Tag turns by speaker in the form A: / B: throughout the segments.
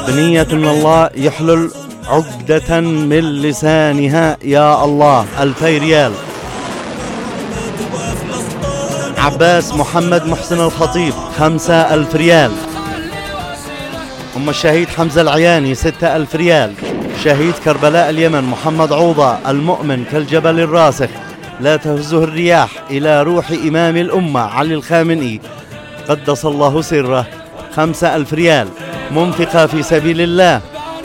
A: بنية أن الله يحلل عقدة من لسانها يا الله 2000 ريال. عباس محمد محسن الخطيب 5000 ريال. أم الشهيد حمزة العياني 6000 ريال. شهيد كربلاء اليمن محمد عوضة المؤمن كالجبل الراسخ لا تهزه الرياح إلى روح إمام الأمة علي الخامنئي قدس الله سره 5000 ريال. منفقة في سبيل الله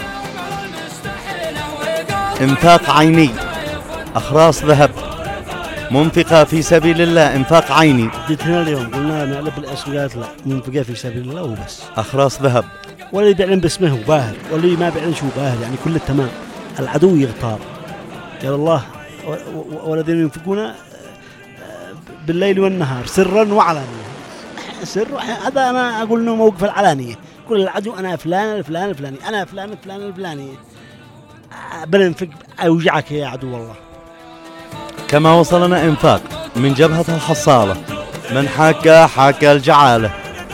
A: انفاق عيني أخراس ذهب. منفقة في سبيل الله انفاق عيني.
B: جيتنا اليوم قلنا نعلب الاسم قالت لا منفقة في سبيل الله وبس.
A: أخراس ذهب.
B: واللي بيعلن باسمه باهر واللي ما بيعلن شو باهر يعني كل التمام. العدو يغتار قال الله والذين ينفقون بالليل والنهار سرا وعلانية. سر هذا أنا أقول إنه موقف العلانية. كل العدو أنا فلان الفلان الفلاني أنا فلان الفلان الفلاني بننفق أوجعك يا عدو الله.
A: كما وصلنا انفاق من جبهة الحصالة من حاك الجعالة.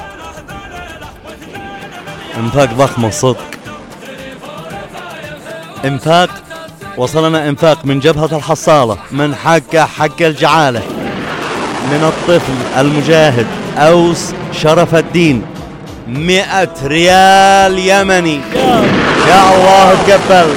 A: انفاق ضخم الصدق. انفاق وصلنا انفاق من جبهة الحصالة من حاك الجعالة من الطفل المجاهد أوس شرف الدين 100 ريال يمني. يا الله تقبل.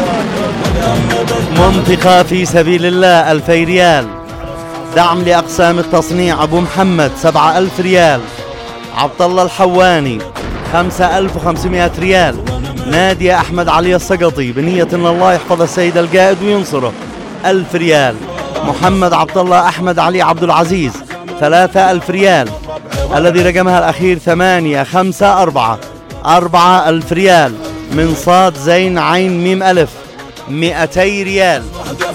A: منفقة في سبيل الله 2000 ريال. دعم لأقسام التصنيع أبو محمد 7000 ريال. عبد الله الحواني 5500 ريال. نادية أحمد علي السقطي بنية أن الله يحفظ السيد القائد وينصره 1000 ريال. محمد عبد الله أحمد علي عبد العزيز 3000 ريال الذي رقمها الأخير 854 4000 ريال. من صاد زين عين ميم ألف 200 ريال.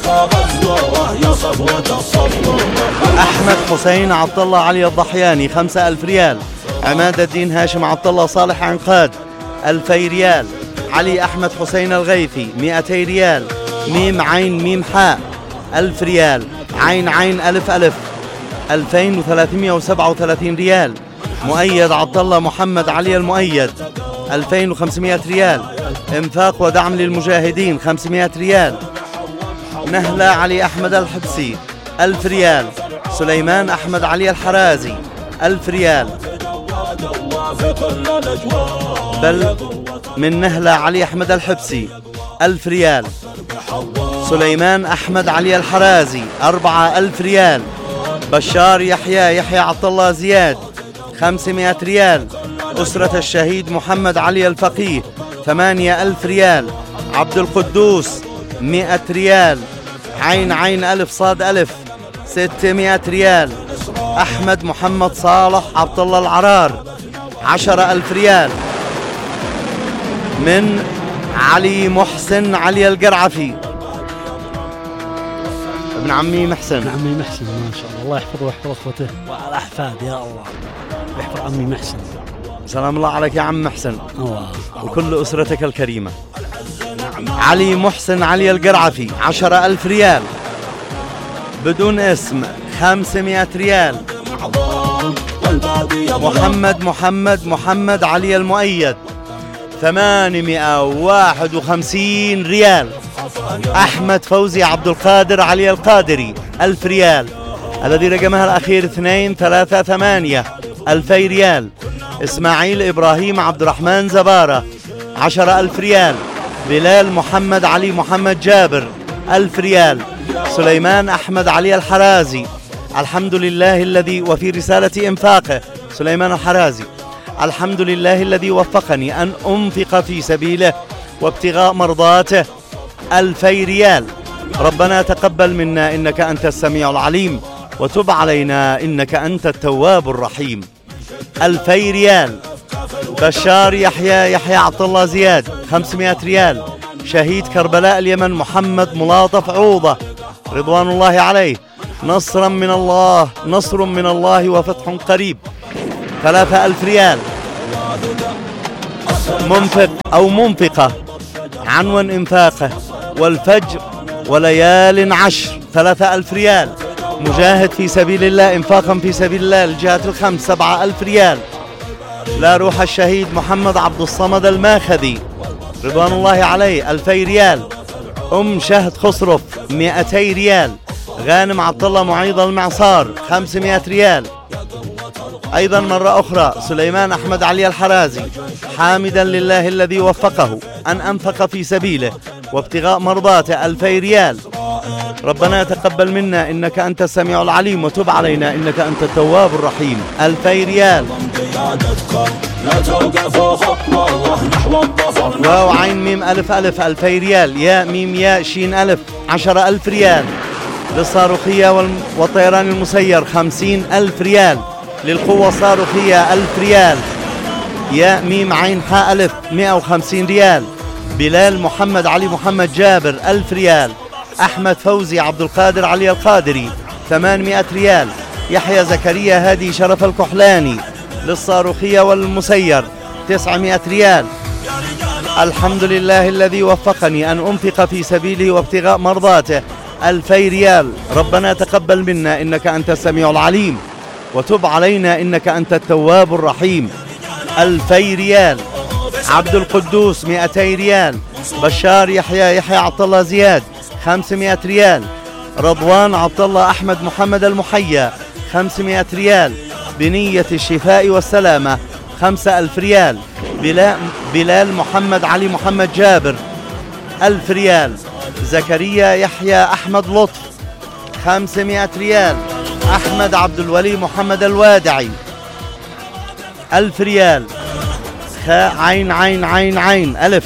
A: أحمد حسين عبد الله علي الضحياني 5000 ريال. عماد الدين هاشم عبد الله صالح عنقاد 2000 ريال. علي أحمد حسين الغيثي 200 ريال. ميم عين ميم حاء 1000 ريال. عين عين ألف ألف 2337 ريال. مؤيد عبد الله محمد علي المؤيد 2500 ريال. انفاق ودعم للمجاهدين 500 ريال. نهلة علي أحمد الحبسي 1000 ريال. سليمان أحمد علي الحرازي 1000 ريال. بل من نهلة علي أحمد الحبسي 1000 ريال. سليمان أحمد علي الحرازي 4000 ريال. بشار يحيى عبد الله زياد 500 ريال. أسرة الشهيد محمد علي الفقيه 8000 ريال. عبد القدوس 100 ريال. عين ألف صاد ألف 600 ريال. أحمد محمد صالح عبد الله العرار 10000 ريال. من علي محسن علي القرعفي ابن عمي محسن.
B: ابن عمي محسن ما شاء الله. الله يحفظه ويحفظ اخوته والأحفاد يا الله. يحفظ عمي محسن.
A: سلام الله عليك يا عم محسن
B: الله.
A: وكل أسرتك الكريمة. علي محسن علي القرعفي 10000 ريال بدون اسم 500 ريال. محمد علي المؤيد 851 ريال. أحمد فوزي عبد القادر علي القادري 1000 ريال الذي رقمها الأخير 238 2000 ريال. إسماعيل إبراهيم عبد الرحمن زبارة 10000 ريال. بلال محمد علي محمد جابر 1000 ريال. سليمان أحمد علي الحرازي الحمد لله الذي وفي رسالة إنفاقه سليمان الحرازي الحمد لله الذي وفقني أن أنفق في سبيله وابتغاء مرضاته 2000 ريال. ربنا تقبل منا إنك أنت السميع العليم وتب علينا إنك أنت التواب الرحيم 2000 ريال. بشار يحيى عبد الله زياد 500 ريال. شهيد كربلاء اليمن محمد ملاطف عوضة رضوان الله عليه نصر من الله وفتح قريب 3000 ريال. منفق أو منفقة عنوان إنفاقه والفجر وليال 10 3000 ريال. مجاهد في سبيل الله إنفاقا في سبيل الله للجهات الخمس 7000 ريال. لا روح الشهيد محمد عبد الصمد الماخذي رضوان الله عليه 2000 ريال. أم شهد خسرف 200 ريال. غانم عبد الله معيض المعصار 500 ريال. أيضا مرة أخرى سليمان أحمد علي الحرازي حامدا لله الذي وفقه أن أنفق في سبيله وابتغاء مرضاته 2000 ريال. ربنا تقبل منا إنك أنت السميع العليم وتب علينا إنك أنت التواب الرحيم 2000 ريال. واو عين ميم ألف ألف 2000 ريال. يا ميم يا شين ألف 10,000 ريال. للصاروخية والطيران المسير 50,000 ريال. للقوة الصاروخية 1000 ريال. يا ميم عين حاء ألف 150 ريال. بلال محمد علي محمد جابر 1000 ريال. أحمد فوزي عبد القادر علي القادري 800 ريال. يحيى زكريا هادي شرف الكحلاني للصاروخية والمسير 900 ريال. الحمد لله الذي وفقني أن أنفق في سبيله وابتغاء مرضاته 2000 ريال. ربنا تقبل منا إنك أنت السميع العليم وتب علينا إنك أنت التواب الرحيم 2000 ريال. عبد القدوس 200 ريال. بشار يحيى عبد الله زياد 500 ريال. رضوان عبد الله أحمد محمد المحيا 500 ريال بنية الشفاء والسلامة 5000 ريال. بلال محمد علي محمد جابر 1000 ريال. زكريا يحيى أحمد لطف 500 ريال. أحمد عبد الولي محمد الوادعي 1000 ريال. خاء عين عين عين عين ألف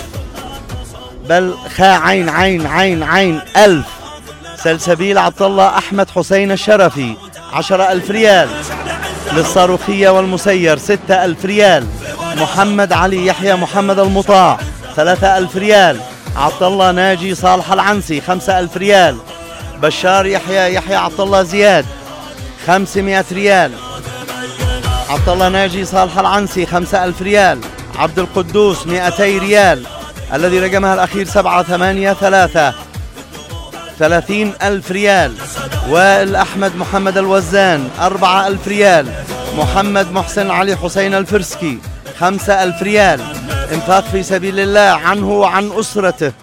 A: بل خاء عين عين عين عين 1000. سلسبيل عبد الله أحمد حسين الشرفي 10,000 ريال. للصاروخية والمسير 6,000 ريال. محمد علي يحيى محمد المطاع 3,000 ريال. عبد الله ناجي صالح العنسي 5,000 ريال. بشار يحيى عبد الله زياد 500 ريال. عبد الله ناجي صالح العنسي 5,000 ريال. عبد القدوس 200 ريال الذي رقمها الأخير 783 30,000 ريال. وائل أحمد محمد الوزان 4,000 ريال. محمد محسن علي حسين الفرسكي 5,000 ريال. انفاق في سبيل الله عنه وعن أسرته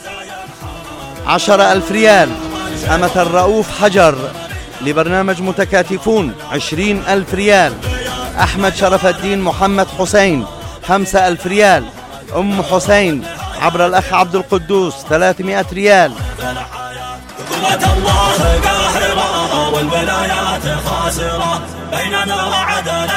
A: 10,000 ريال. أمة الرؤوف حجر لبرنامج متكاتفون 20,000 ريال. أحمد شرف الدين محمد حسين 5,000 ريال. أم حسين عبر الأخ عبد القدوس 300 ريال. الله قاهرة والولايات خاسرة بيننا وعدنا.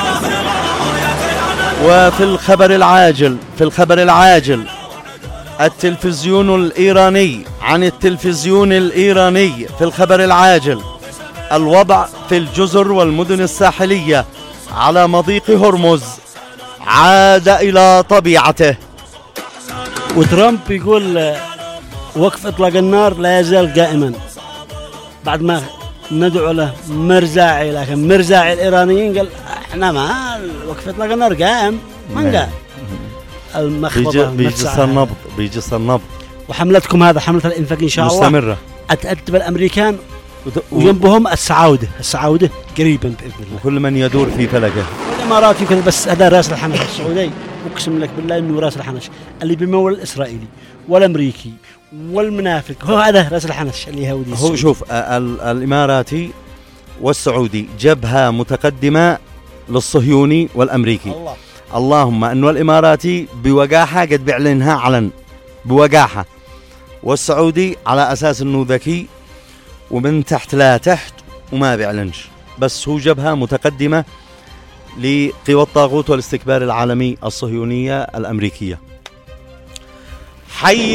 A: وفي الخبر العاجل التلفزيون الإيراني عن التلفزيون الإيراني في الخبر العاجل الوضع في الجزر والمدن الساحلية على مضيق هرمز عاد إلى طبيعته.
B: وترامب يقول وقف إطلاق النار لا يزال قائما بعد ما ندعو له مرزاعي، لكن مرزاعي الإيرانيين قال احنا ما وقف إطلاق النار قائم ما قال. المخبطة
A: بيجي النبض
B: وحملتكم هذا حملة الإنفاق إن شاء الله
A: مستمرة.
B: أتأدب الأمريكان وجنبهم السعودة قريبا بإذن الله
A: وكل من يدور في فلكه.
B: والإمارات يمكن بس هذا راس الحنش السعودي. أقسم لك بالله إنه راس الحنش اللي بيمول الإسرائيلي والأمريكي والمنافق هو هذا راس الحنش اللي هودي.
A: هو شوف الإماراتي والسعودي جبهة متقدمة للصهيوني والأمريكي. اللهم أنه الإماراتي بوقاحة قد بيعلنها علن بوقاحة، والسعودي على أساس أنه ذكي ومن تحت لا تحت وما بيعلنش، بس هو جبهة متقدمة لقوى الطاغوت والاستكبار العالمي الصهيونية الأمريكية. حي